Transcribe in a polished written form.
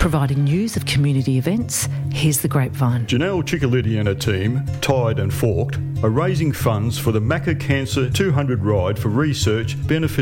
Providing news of community events, here's The Grapevine. Janelle Ciccoliti and her team, Tied and Forked, are raising funds for the Macca Cancer 200 ride for research benefiting